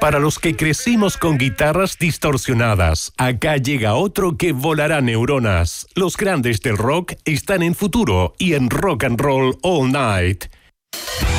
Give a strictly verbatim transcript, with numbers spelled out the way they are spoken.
Para los que crecimos con guitarras distorsionadas, acá llega otro que volará neuronas. Los grandes del rock están en Futuro y en Rock and Roll All Night.